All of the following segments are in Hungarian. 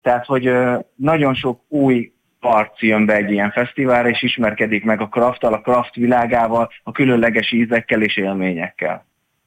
Tehát, hogy nagyon sok új arc jön be egy ilyen fesztiválra, és ismerkedik meg a crafttal, a craft világával, a különleges ízekkel és élményekkel.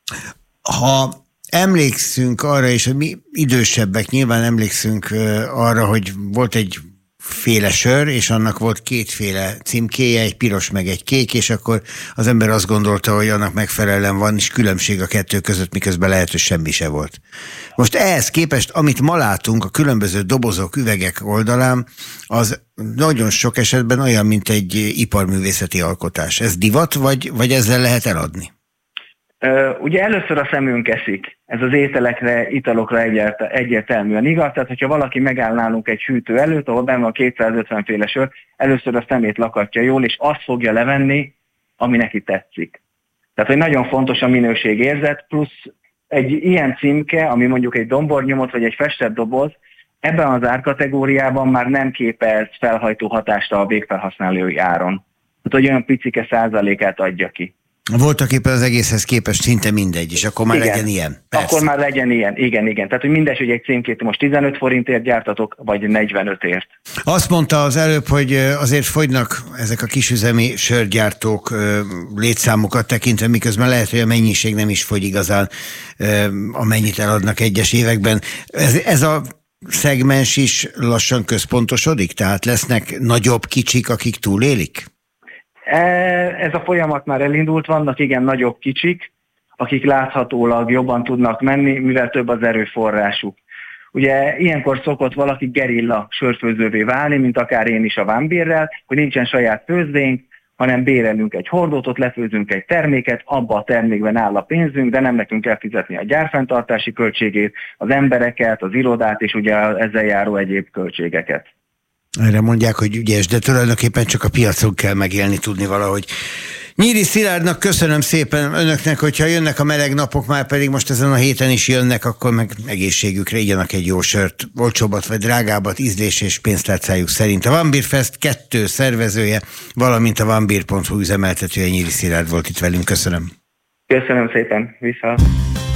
Ha emlékszünk arra, és mi idősebbek nyilván emlékszünk arra, hogy volt egy féle sör, és annak volt kétféle címkéje, egy piros meg egy kék, és akkor az ember azt gondolta, hogy annak megfelelően van is különbség a kettő között, miközben lehet, hogy semmi se volt. Most ehhez képest, amit ma látunk a különböző dobozok, üvegek oldalán, az nagyon sok esetben olyan, mint egy iparművészeti alkotás. Ez divat, vagy ezzel lehet eladni? Ugye először a szemünk eszik. Ez az ételekre, italokra egyértelműen igaz. Tehát, hogyha valaki megáll nálunk egy hűtő előtt, ahol benne van 250 féle sör, először a szemét lakatja jól, és azt fogja levenni, ami neki tetszik. Tehát, hogy nagyon fontos a minőségérzet, plusz egy ilyen címke, ami mondjuk egy dombornyomot vagy egy festett doboz, ebben az árkategóriában már nem képez felhajtó hatást a végfelhasználói áron. Tehát, hogy olyan picike százalékát adja ki. Voltak éppen az egészhez képest szinte mindegy, és akkor már legyen ilyen. Persze. Akkor már legyen ilyen, igen. Tehát, hogy mindegy, hogy egy címkét most 15 forintért gyártatok, vagy 45-ért. Azt mondta az előbb, hogy azért fogynak ezek a kisüzemi sörgyártók létszámokat tekintve, miközben lehet, hogy a mennyiség nem is fogy igazán, amennyit eladnak egyes években. Ez a szegmens is lassan központosodik? Tehát lesznek nagyobb kicsik, akik túlélik? Ez a folyamat már elindult, vannak igen nagyobb kicsik, akik láthatólag jobban tudnak menni, mivel több az erőforrásuk. Ugye ilyenkor szokott valaki gerilla sörfőzővé válni, mint akár én is a Vámbérrel, hogy nincsen saját főzdénk, hanem bérelünk egy hordót, ott lefőzünk egy terméket, abba a termékben áll a pénzünk, de nem nekünk kell fizetni a gyárfenntartási költségét, az embereket, az irodát és ugye ezzel járó egyéb költségeket. Erre mondják, hogy ügyes, de tulajdonképpen csak a piacon kell megélni tudni valahogy. Nyíri Szilárdnak köszönöm szépen, önöknek, hogyha jönnek a meleg napok, már pedig most ezen a héten is jönnek, akkor meg egészségükre igyanak egy jó sört, olcsóbbat vagy drágábbat, ízlés és pénztárcájuk szerint. A Vámbérfest 2 szervezője, valamint a vámbér.hu üzemeltetője Nyíri Szilárd volt itt velünk. Köszönöm. Köszönöm szépen, viszont.